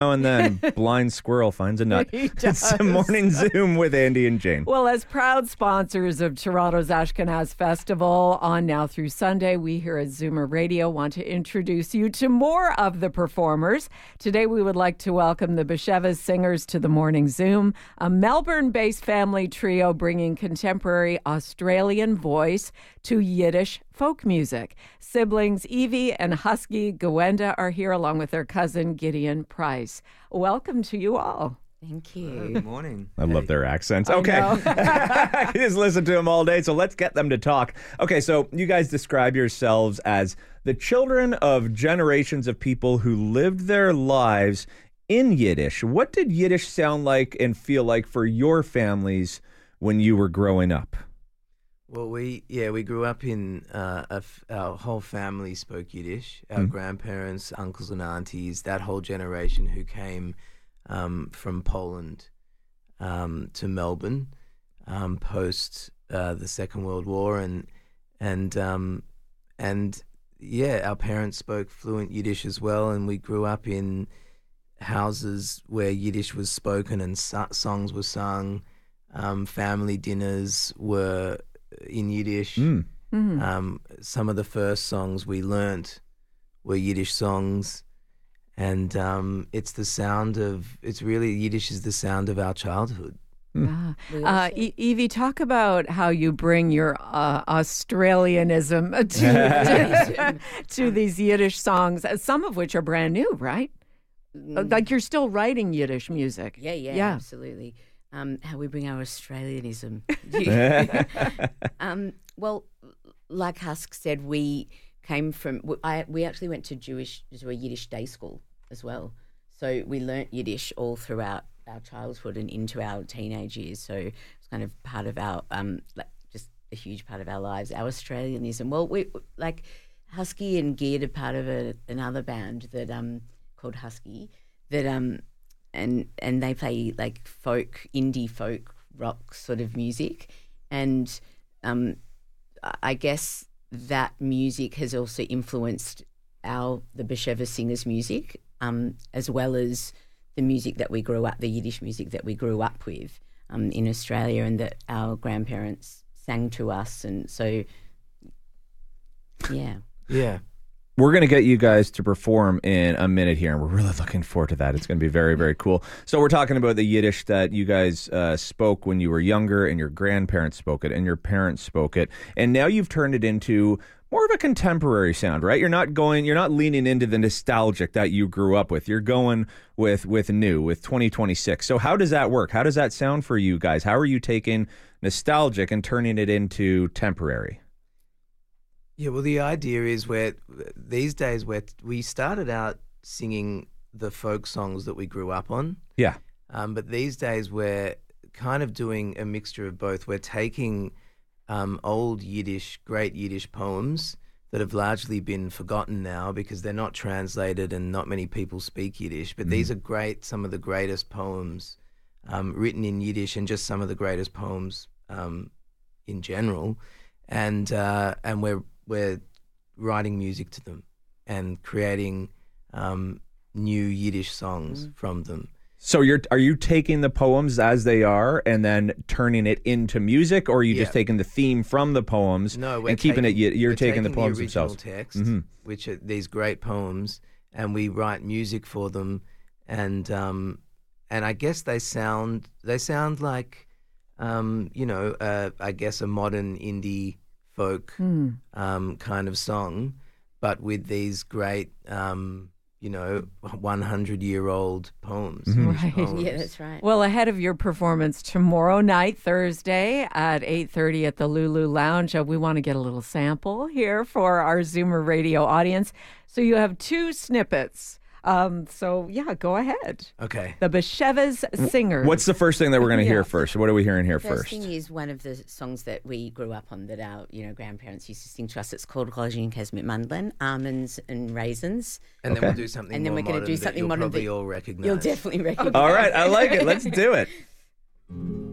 now and then, blind squirrel finds a nut. It's the Morning Zoom with Andy and Jane. Well, as proud sponsors of Toronto's Ashkenaz Festival on now through Sunday, we here at Zoomer Radio want to introduce you to more of the performers. Today, we would like to welcome the Bashevis Singers to the Morning Zoom, a Melbourne-based family trio bringing contemporary Australian voice to Yiddish folk music. Siblings Evie and Husky Gwenda are here along with their cousin Gideon Price. Welcome to you all. Thank you. Good morning. I love their accents. Okay. I can just listen to them all day, so let's get them to talk. Okay, so you guys describe yourselves as the children of generations of people who lived their lives in Yiddish. What did Yiddish sound like and feel like for your families when you were growing up? Well, we grew up in our whole family spoke Yiddish. Our grandparents, uncles and aunties, that whole generation who came from Poland to Melbourne post the Second World War, and our parents spoke fluent Yiddish as well, and we grew up in houses where Yiddish was spoken and songs were sung. Family dinners were in Yiddish. Some of the first songs we learnt were Yiddish songs, and Yiddish is the sound of our childhood. Evie, talk about how you bring your Australianism to these Yiddish songs, some of which are brand new, right? Like you're still writing Yiddish music. Yeah, absolutely. How we bring our Australianism. Well, like Husk said, we came from. We actually went to a Yiddish day school as well. So we learnt Yiddish all throughout our childhood and into our teenage years. So it's kind of part of our, just a huge part of our lives. Our Australianism. Well, we like Husky and Geared are part of another band that called Husky that and they play like indie folk rock sort of music, and I guess that music has also influenced the Bashevis Singers music, as well as the music that we grew up, the Yiddish music that we grew up with in Australia, and that our grandparents sang to us, and so yeah. We're going to get you guys to perform in a minute here, and we're really looking forward to that. It's going to be very, very cool. So we're talking about the Yiddish that you guys spoke when you were younger, and your grandparents spoke it, and your parents spoke it, and now you've turned it into more of a contemporary sound, right? You're not leaning into the nostalgic that you grew up with. You're going with 2026. So how does that work? How does that sound for you guys? How are you taking nostalgic and turning it into temporary? Yeah, well, the idea is these days we started out singing the folk songs that we grew up on. Yeah. But these days we're kind of doing a mixture of both. We're taking old great Yiddish poems that have largely been forgotten now because they're not translated and not many people speak Yiddish. But these are some of the greatest poems written in Yiddish, and just some of the greatest poems in general. And we're writing music to them and creating new Yiddish songs from them. So are you taking the poems as they are and then turning it into music, or are you just taking the theme from the poems and keeping it? You're taking the poems the original themselves. Text, which are these great poems, and we write music for them, and I guess they sound like I guess a modern indie folk kind of song, but with these great 100-year-old poems. Right. Poems. Yeah, that's right. Well, ahead of your performance tomorrow night, Thursday, at 8:30 at the Lulu Lounge, we want to get a little sample here for our Zoomer Radio audience. So you have two snippets. Go ahead. Okay. The Bashevis Singers. What's the first thing that we're going to hear first? What are we hearing here First first? thing is one of the songs that we grew up on that our grandparents used to sing to us. It's called Rosinkas mit Mandeln, Almonds and Raisins. And then we'll do something and then more we're going to do something you'll modern probably that all recognize. you'll definitely recognize. All right, I like it. Let's do it.